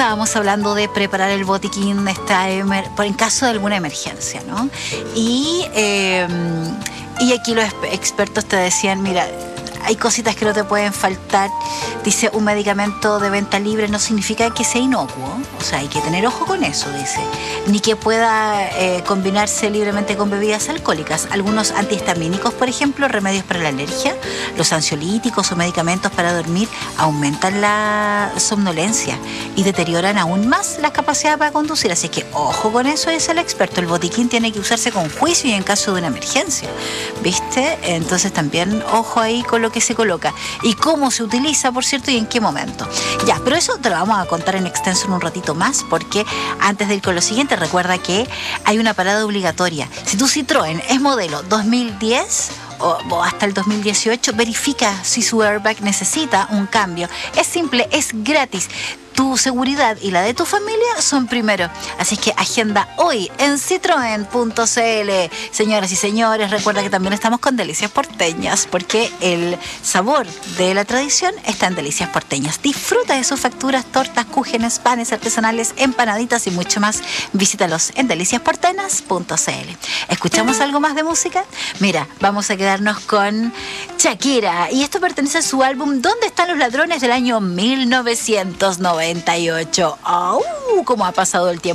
estábamos hablando de preparar el botiquín en caso de alguna emergencia, ¿no? Y aquí los expertos te decían, mira, hay cositas que no te pueden faltar. Dice, un medicamento de venta libre no significa que sea inocuo. O sea, hay que tener ojo con eso, dice. Ni que pueda combinarse libremente con bebidas alcohólicas. Algunos antihistamínicos, por ejemplo, remedios para la alergia, los ansiolíticos o medicamentos para dormir aumentan la somnolencia y deterioran aún más la capacidad para conducir. Así que ojo con eso, dice el experto. El botiquín tiene que usarse con juicio y en caso de una emergencia. ¿Viste? Entonces también ojo ahí con lo que se coloca y cómo se utiliza, por cierto, y en qué momento. Ya, pero eso te lo vamos a contar en extenso en un ratito más, porque antes de ir con lo siguiente, recuerda que hay una parada obligatoria. Si tu Citroën es modelo 2010 o hasta el 2018, verifica si su airbag necesita un cambio. Es simple, es gratis. Tu seguridad y la de tu familia son primero. Así que agenda hoy en Citroën.cl. Señoras y señores, recuerda que también estamos con Delicias Porteñas, porque el sabor de la tradición está en Delicias Porteñas. Disfruta de sus facturas, tortas, cúgenes, panes artesanales, empanaditas y mucho más. Visítalos en deliciasporteñas.cl. ¿Escuchamos algo más de música? Mira, vamos a quedarnos con Shakira. Y esto pertenece a su álbum ¿Dónde están los ladrones? Del año 1998. ¡Au! ¿Cómo ha pasado el tiempo?